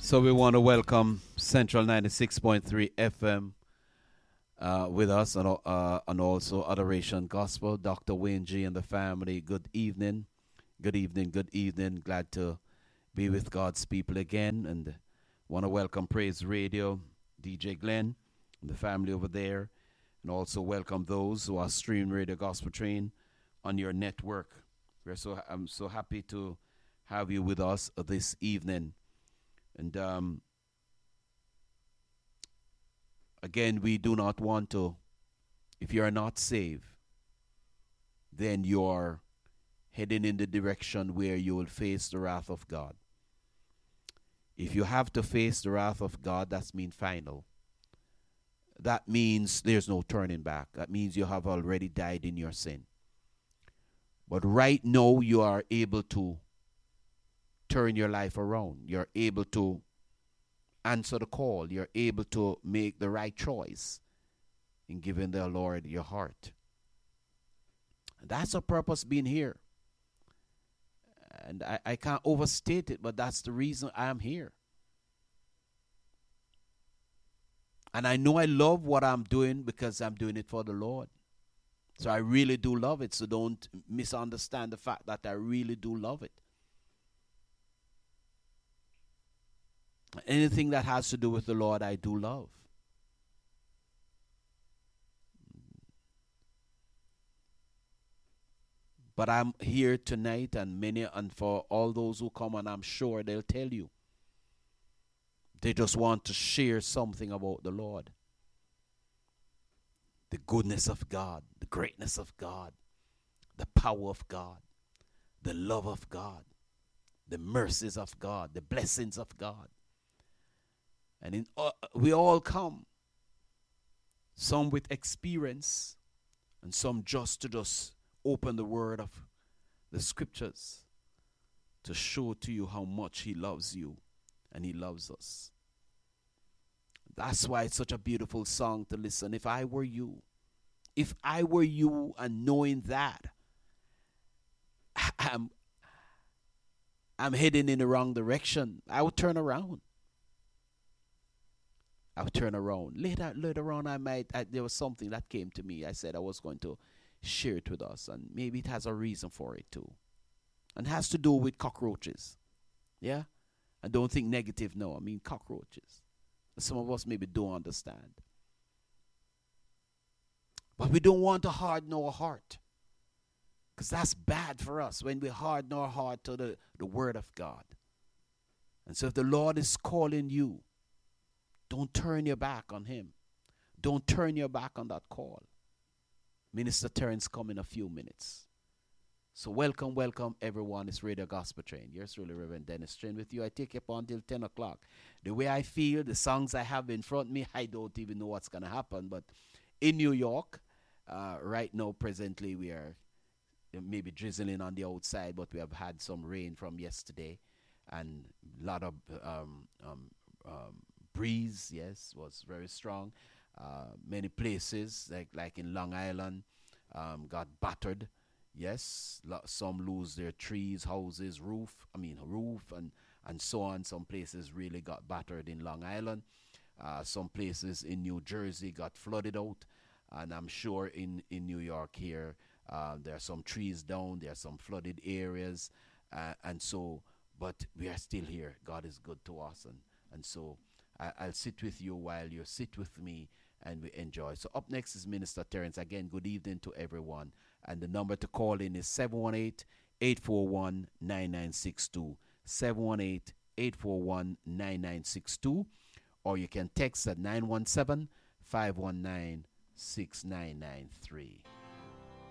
So we want to welcome Central 96.3 FM with us and also Adoration Gospel, Dr. Wayne G. and the family. Good evening. Good evening. Good evening. Glad to be with God's people again. And want to welcome Praise Radio, DJ Glenn, and the family over there. And also welcome those who are streaming Radio Gospel Train on your network. I'm so happy to have you with us this evening. And again, we do not want to, if you are not saved, then you are heading in the direction where you will face the wrath of God. If you have to face the wrath of God, that means final. That means there's no turning back. That means you have already died in your sin. But right now, you are able to turn your life around. You're able to answer the call. You're able to make the right choice in giving the Lord your heart. And that's the purpose being here. And I can't overstate it, but that's the reason I am here. And I know I love what I'm doing because I'm doing it for the Lord. So I really do love it. So don't misunderstand the fact that I really do love it. Anything that has to do with the Lord, I do love. But I'm here tonight, and for all those who come, and I'm sure they'll tell you, they just want to share something about the Lord. The goodness of God, the greatness of God, the power of God, the love of God, the mercies of God, the blessings of God. And we all come, some with experience, and some just to open the word of the scriptures to show to you how much he loves you and he loves us. That's why it's such a beautiful song to listen. If I were you and knowing that I'm heading in the wrong direction, I would turn around. Later on, there was something that came to me. I said I was going to share it with us, and maybe it has a reason for it too. And it has to do with cockroaches. Yeah? I don't think negative, no. I mean cockroaches. Some of us maybe don't understand. But we don't want to harden our heart. Because that's bad for us when we harden our heart to the word of God. And so if the Lord is calling you, don't turn your back on him. Don't turn your back on that call. Minister Terrence come in a few minutes. So welcome everyone. It's Radio Gospel Train. Yours truly, Reverend Dennis Train with you. I take you up until 10 o'clock. The way I feel, the songs I have in front of me, I don't even know what's going to happen. But in New York, right now, presently, we are maybe drizzling on the outside, but we have had some rain from yesterday and a lot of breeze, yes, was very strong. Many places, like in Long Island, got battered. Yes, some lose their trees, houses, roof, and so on. Some places really got battered in Long Island. Some places in New Jersey got flooded out. And I'm sure in New York here, there are some trees down, there are some flooded areas. But we are still here. God is good to us. And so I'll sit with you while you sit with me and we enjoy. So up next is Minister Terrence. Again, good evening to everyone. And the number to call in is 718-841-9962. 718-841-9962. Or you can text at 917-519-6993.